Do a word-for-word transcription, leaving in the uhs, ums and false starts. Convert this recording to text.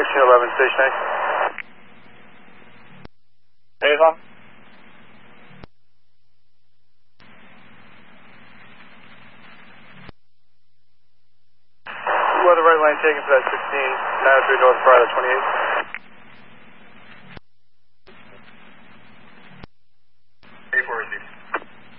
thirteen eleven, station A. Avon. Weather right line taken for that sixteen, nine oh three North Friday, twenty-eight.